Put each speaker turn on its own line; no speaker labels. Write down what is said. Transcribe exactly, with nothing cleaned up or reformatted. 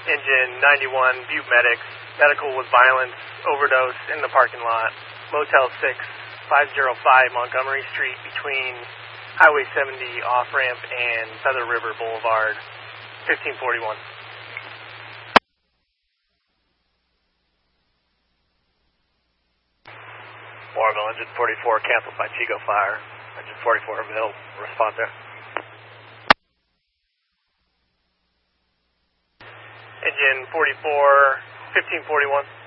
Engine ninety-one, Butte Medics, medical with violence, overdose in the parking lot, Motel six, five oh five Montgomery Street between Highway seventy off-ramp and Feather River Boulevard, fifteen forty-one.
Warville, engine forty-four, canceled by Chico Fire. Engine forty-four, Mill, respond there.
Engine forty-four, fifteen forty-one.